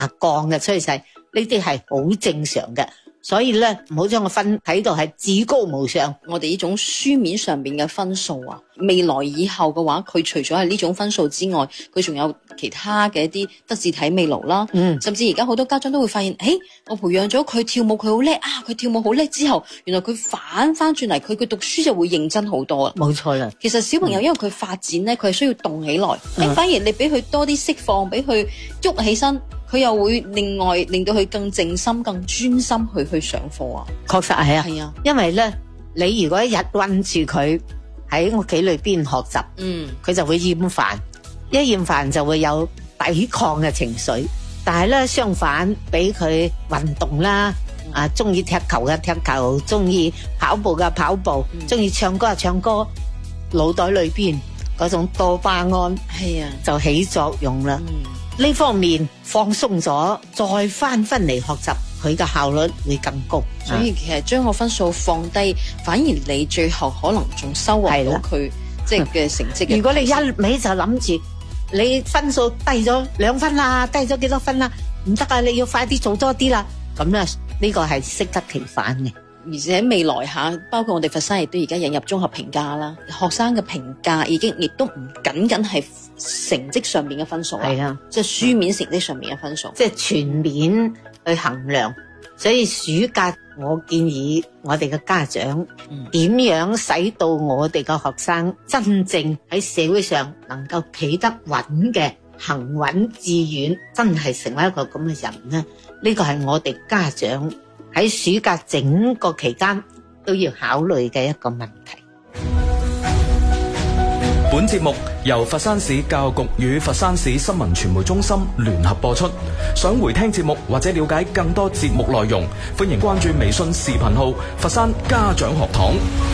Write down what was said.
降嘅趨勢，呢啲係好正常嘅。所以咧，唔好將個分睇到係至高無上。 我哋呢種書面上邊嘅分數啊，未來以後嘅話，佢除咗係呢種分數之外，佢仲有其他嘅一啲德智體美勞啦。甚至而家好多家長都會發現，我培養咗佢跳舞，佢好叻啊！佢跳舞好叻之後，原來佢反翻轉嚟，佢讀書就會認真好多啦。 冇錯啦。 其實小朋友因為佢發展咧，佢係需要動起來。反而你俾佢多啲釋放，俾佢喐起身。佢又會另外令到佢更靜心、更專心去上課啊！ 確實係啊， 係啊， 因為咧，你如果一日韞住佢喺屋企裏邊學習，佢就會厭煩，一厭煩就會有抵抗嘅情緒。但係咧，相反俾佢運動啦，中意踢球嘅踢球，中意跑步嘅跑步，中意唱歌嘅唱歌，腦袋裏邊嗰種多巴胺係啊就起作用啦。呢方面放鬆咗，再翻嚟學習，佢嘅效率會更高。 所以其實將個分數放低，反而你最後可能仲收穫到佢即係嘅成績。 如果你一味就諗住你分數低咗2分啦，低咗幾多分啦，唔得啊！你要快啲做多啲啦。咁咧呢個係適得其反嘅。 而且未來包括我哋佛山亦都而家引入綜合評價啦，學生嘅評價亦都唔僅僅係成績上面嘅分數啦，即係書面成績上面嘅分數， 即係全面去衡量。所以暑假我建議我哋嘅家長點樣使到我哋嘅學生真正喺社會上能夠企得穩嘅，行穩致遠，真係成為一個咁嘅人呢？呢個係我哋家長喺暑假整個期間都要考慮嘅一個問題。 本節目由佛山市教育局與佛山市新聞傳媒中心聯合播出。想回聽節目或者了解更多節目內容，歡迎關注微信視頻號佛山家長學堂。